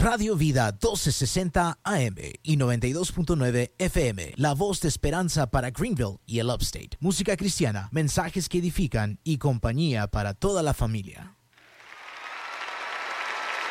Radio Vida 1260 AM y 92.9 FM, la voz de esperanza para Greenville y el Upstate. Música cristiana, mensajes que edifican y compañía para toda la familia.